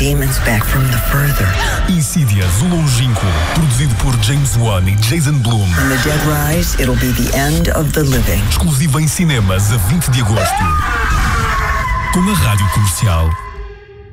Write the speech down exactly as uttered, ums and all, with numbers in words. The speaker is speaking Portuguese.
demons back from the further. Insidious, o longínquo, produzido por James Wan e Jason Blum. When the dead rise, it'll be the end of the living. Exclusivo em cinemas a vinte de agosto. Com a Rádio Comercial.